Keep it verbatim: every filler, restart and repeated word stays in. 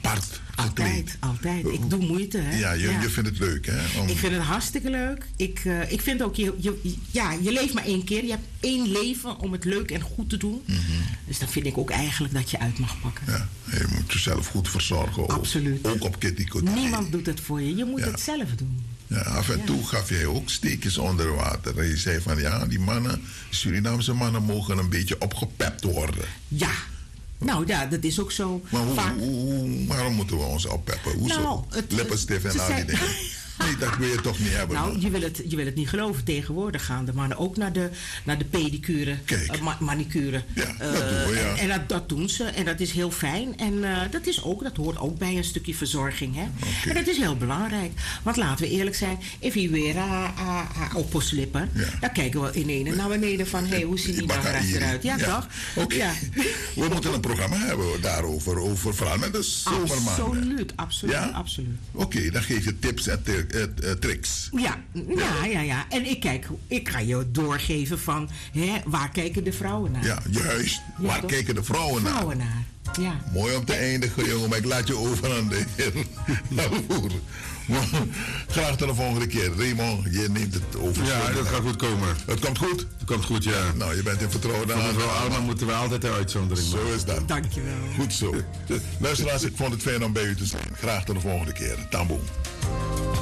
apart Altijd, gekleed. altijd. Ik doe moeite, hè. Ja, je, ja. je vindt het leuk, hè? Om... Ik vind het hartstikke leuk. Ik, uh, ik vind ook, je, je, ja, je leeft maar één keer. Je hebt één leven om het leuk en goed te doen. Mm-hmm. Dus dan vind ik ook eigenlijk dat je uit mag pakken. Ja, je moet jezelf goed verzorgen. Absoluut. Ook, ook op Kitty Kotti. Niemand doet het voor je. Je moet ja. het zelf doen. Ja, af en ja. toe gaf jij ook steekjes onder water. En je zei van ja, die mannen, Surinaamse mannen mogen een beetje opgepept worden. Ja. Nou ja, dat is ook zo. Maar hoe, vaak... hoe, hoe, waarom moeten we ons oppeppen? Hoezo? Nou, het, Lippenstift en al zijn... die dingen. Nee, dat wil je toch niet hebben. Nou, je wil, het, je wil het niet geloven. Tegenwoordig gaan de mannen ook naar de, naar de pedicure, uh, ma- manicure. Ja, uh, dat doen we, ja. En, en dat, dat doen ze. En dat is heel fijn. En uh, dat, is ook, dat hoort ook bij een stukje verzorging. Hè? Okay. En dat is heel belangrijk. Want laten we eerlijk zijn. If je weer op poslippen, ja. dan kijken we ineens naar beneden van... hé, hey, hoe ziet die nou eruit? Ja, ja, toch? Oké. Okay. Ja. We moeten een programma hebben daarover. Over, vooral met de zomermaanden. Absoluut, absoluut, ja? absoluut. Oké, okay, dan geef je tips en t- Uh, uh, tricks. Ja, ja, ja, ja. En ik kijk, ik ga je doorgeven van hè, waar kijken de vrouwen naar? Ja, juist. Ja, waar toch? Kijken de vrouwen, vrouwen naar? naar? Ja. Mooi om te eindigen, jongen, maar ik laat je over aan de heer Lavoer. Graag tot de volgende keer. Raymond, je neemt het over. Ja, dat gaat goed komen. Het komt goed? Het komt goed, ja. Nou, je bent in vertrouwen. Van mevrouw Alma moeten we altijd de uitzondering maken. Zo is dat. Dankjewel. Goed zo. Luisteraars, ik vond het fijn om bij u te zijn. Graag tot de volgende keer. Tamboe.